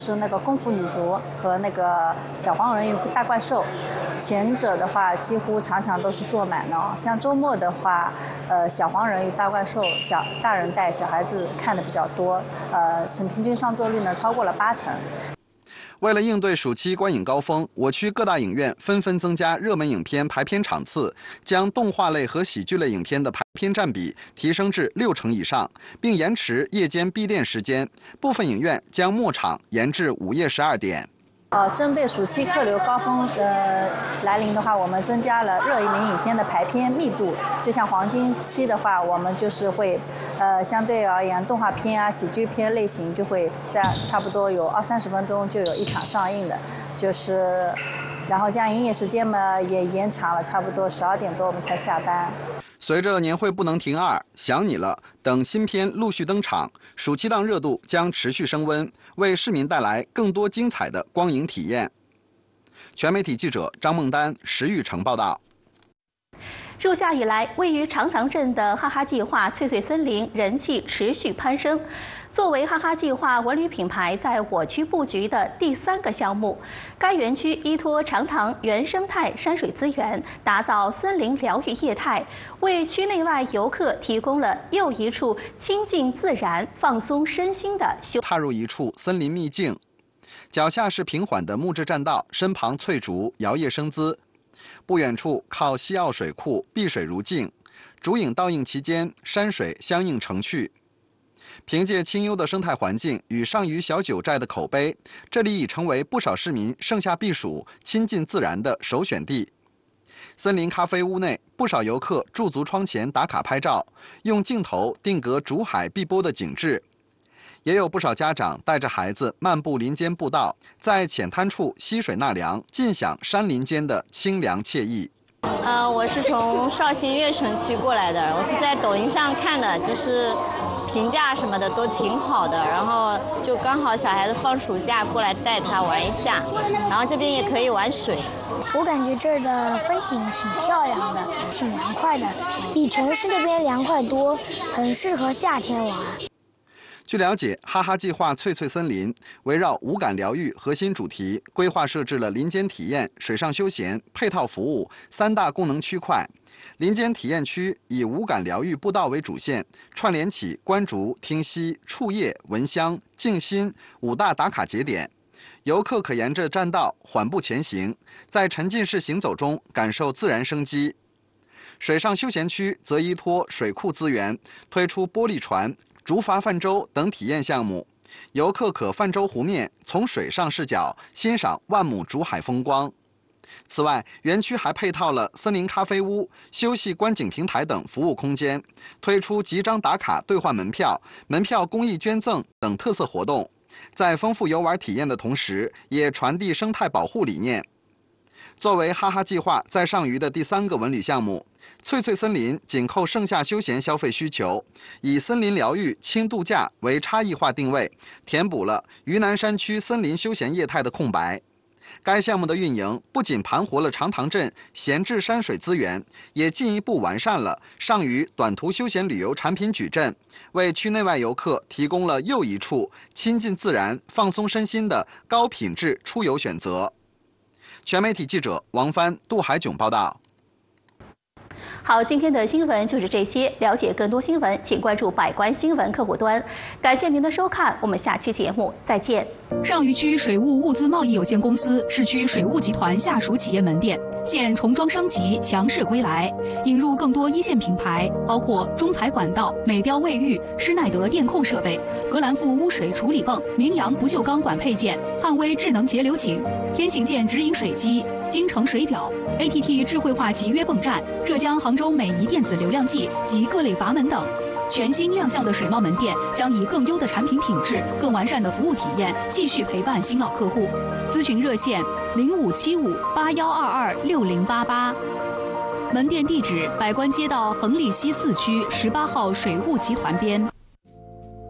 是那个功夫女足和那个小黄人与大怪兽，前者的话几乎常常都是坐满了。像周末的话，小黄人与大怪兽，大人带小孩子看的比较多，平均上座率呢超过了80%。 为了应对暑期观影高峰，我区各大影院纷纷增加热门影片排片场次，将动画类和喜剧类影片的排片占比提升至60%以上，并延迟夜间闭店时间。部分影院将末场延至午夜12点。 针对暑期客流高峰来临的话，我们增加了热门影片的排片密度。就像黄金期的话，我们就是会相对而言，动画片啊、喜剧片类型就会在差不多有20-30分钟就有一场上映的，然后这样营业时间嘛也延长了，差不多12点多我们才下班。 随着年会不能停2、想你了等新片陆续登场，暑期档热度将持续升温，为市民带来更多精彩的光影体验。全媒体记者张梦丹、石玉成报道。 入夏以来，位于长塘镇的哈哈计划翠翠森林人气持续攀升。作为哈哈计划文旅品牌在我区布局的第3个项目，该园区依托长塘原生态山水资源，打造森林疗愈业态，为区内外游客提供了又一处亲近自然、放松身心的踏入一处森林秘境，脚下是平缓的木质栈道，身旁翠竹摇曳生姿。不远处靠西澳水库，碧水如镜，竹影倒映其间，山水相映成趣。凭借清幽的生态环境与上虞小九寨的口碑，这里已成为不少市民盛夏避暑、亲近自然的首选地。森林咖啡屋内，不少游客驻足窗前打卡拍照，用镜头定格竹海碧波的景致。也有不少家长带着孩子漫步林间步道，在浅滩处吸水纳凉，尽享山林间的清凉惬意。 我是从绍兴悦城区过来的，我是在抖音上看的，就是评价什么的都挺好的，然后就刚好小孩子放暑假过来带他玩一下，然后这边也可以玩水。 我感觉这儿的风景挺漂亮的，挺凉快的，比城市那边凉快多，很适合夏天玩。 据了解，哈哈计划翠翠森林围绕五感疗愈核心主题，规划设置了林间体验、水上休闲、配套服务3大功能区块。林间体验区以五感疗愈步道为主线，串联起观竹、听溪、触叶、闻香、静心5大打卡节点。游客可沿着栈道缓步前行，在沉浸式行走中感受自然生机。水上休闲区则依托水库资源，推出玻璃船、竹筏泛舟等体验项目，游客可泛舟湖面，从水上视角欣赏万亩竹海风光。此外，园区还配套了森林咖啡屋、休息观景平台等服务空间，推出集章打卡兑换门票、门票公益捐赠等特色活动，在丰富游玩体验的同时，也传递生态保护理念。作为哈哈计划在上虞的第3个文旅项目，翠翠森林紧扣盛夏休闲消费需求，以森林疗愈、轻度假为差异化定位，填补了渝南山区森林休闲业态的空白。该项目的运营不仅盘活了长塘镇闲置山水资源，也进一步完善了上虞短途休闲旅游产品矩阵，为区内外游客提供了又一处亲近自然、放松身心的高品质出游选择。全媒体记者王帆、杜海炯报道。 好，今天的新闻就是这些。了解更多新闻，请关注百官新闻客户端。感谢您的收看，我们下期节目再见。 上虞区水务物资贸易有限公司市区水务集团下属企业门店现重装升级，强势归来，引入更多一线品牌，包括中材管道、美标卫浴、施耐德电控设备、格兰富污水处理泵、明阳不锈钢管配件、汉威智能节流井、天行健直饮水机、京城水表、ATT 智慧化集约泵站、浙江杭州美仪电子流量计及各类阀门等。全新亮相的水贸门店将以更优的产品品质、更完善的服务体验，继续陪伴新老客户。咨询热线057581226088。门店地址：百官街道恒利西4区18号水务集团边。